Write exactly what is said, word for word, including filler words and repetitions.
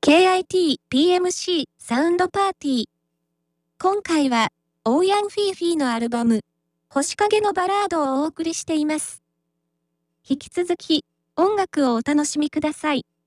ケーアイティーピーエムシー サウンドパーティー。今回は、オーヤンフィーフィーのアルバム、星影のバラードをお送りしています。引き続き、音楽をお楽しみください。